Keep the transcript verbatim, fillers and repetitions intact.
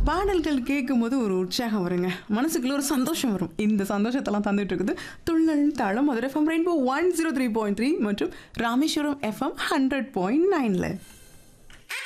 பாடல்கள் கேட்கும்போது ஒரு உற்சாகம் வருங்க. மனசுக்குள்ள ஒரு சந்தோஷம் வரும். இந்த சந்தோஷத்தெல்லாம் தந்துட்டு இருக்குது துள்ளல் தாளம் Madurai FM rainbow one zero three point three மற்றும் ராமேஸ்வரம் எஃப்எம் ஹண்ட்ரட் பாயிண்ட் நைன்ல.